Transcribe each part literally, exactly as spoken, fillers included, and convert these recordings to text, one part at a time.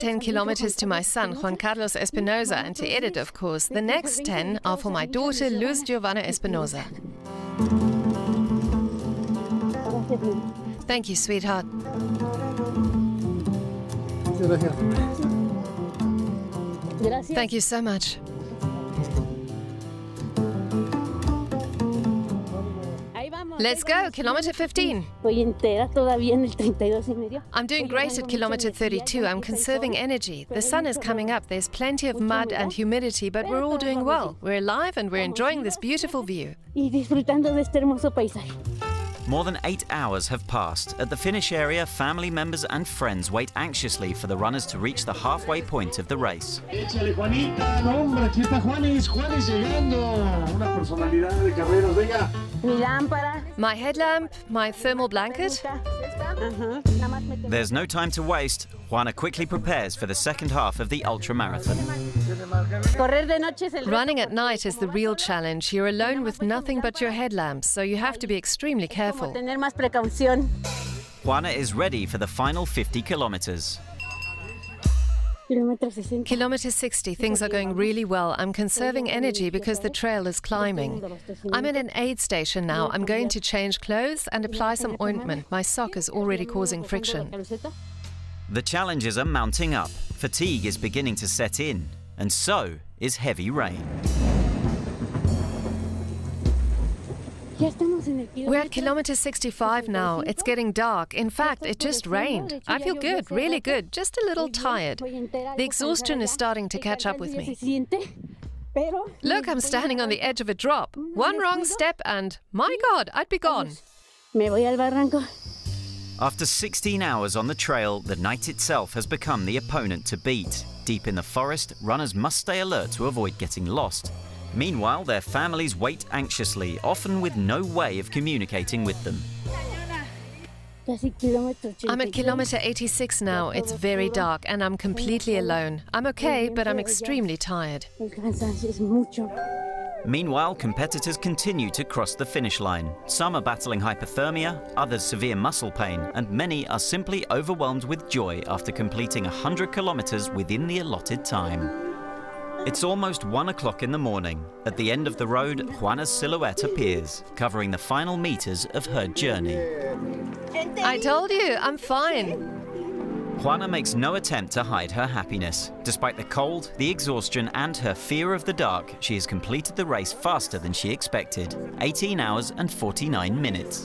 ten kilometers to my son, Juan Carlos Espinosa, and to edit, of course. The next ten are for my daughter, Luz Giovanna Espinosa. Thank you, sweetheart. Thank you so much. Let's go, kilometer fifteen. I'm doing great at kilometer thirty-two. I'm conserving energy. The sun is coming up. There's plenty of mud and humidity, but we're all doing well. We're alive and we're enjoying this beautiful view. More than eight hours have passed. At the finish area, family members and friends wait anxiously for the runners to reach the halfway point of the race. My headlamp, my thermal blanket. There's no time to waste. Juana quickly prepares for the second half of the ultramarathon. Running at night is the real challenge. You're alone with nothing but your headlamps, so you have to be extremely careful. Juana is ready for the final fifty kilometers. Kilometer sixty, things are going really well. I'm conserving energy because the trail is climbing. I'm at an aid station now. I'm going to change clothes and apply some ointment. My sock is already causing friction. The challenges are mounting up. Fatigue is beginning to set in, and so is heavy rain. We're at kilometer sixty-five now. It's getting dark. In fact, it just rained. I feel good, really good, just a little tired. The exhaustion is starting to catch up with me. Look, I'm standing on the edge of a drop. One wrong step and, my God, I'd be gone. After sixteen hours on the trail, the night itself has become the opponent to beat. Deep in the forest, runners must stay alert to avoid getting lost. Meanwhile, their families wait anxiously, often with no way of communicating with them. I'm at kilometer eighty-six now. It's very dark and I'm completely alone. I'm okay, but I'm extremely tired. Meanwhile, competitors continue to cross the finish line. Some are battling hypothermia, others severe muscle pain, and many are simply overwhelmed with joy after completing one hundred kilometers within the allotted time. It's almost one o'clock in the morning. At the end of the road, Juana's silhouette appears, covering the final meters of her journey. I told you, I'm fine. Juana makes no attempt to hide her happiness. Despite the cold, the exhaustion, and her fear of the dark, she has completed the race faster than she expected. eighteen hours and forty-nine minutes.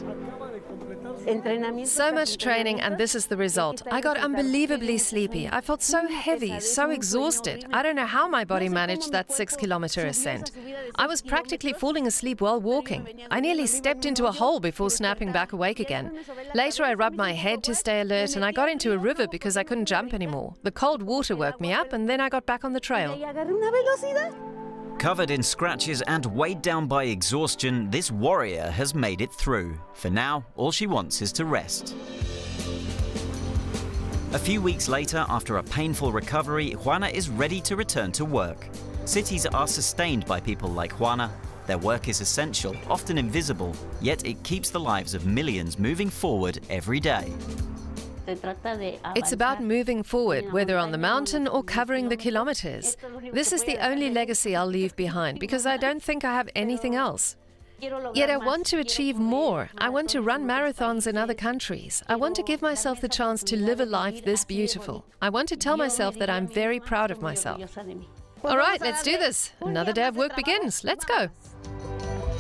So much training, and this is the result. I got unbelievably sleepy. I felt so heavy, so exhausted. I don't know how my body managed that six-kilometer ascent. I was practically falling asleep while walking. I nearly stepped into a hole before snapping back awake again. Later, I rubbed my head to stay alert, and I got into a river because I couldn't jump anymore. The cold water woke me up, and then I got back on the trail. Covered in scratches and weighed down by exhaustion, this warrior has made it through. For now, all she wants is to rest. A few weeks later, after a painful recovery, Juana is ready to return to work. Cities are sustained by people like Juana. Their work is essential, often invisible, yet it keeps the lives of millions moving forward every day. It's about moving forward, whether on the mountain or covering the kilometers. This is the only legacy I'll leave behind, because I don't think I have anything else. Yet I want to achieve more. I want to run marathons in other countries. I want to give myself the chance to live a life this beautiful. I want to tell myself that I'm very proud of myself. All right, let's do this. Another day of work begins. Let's go.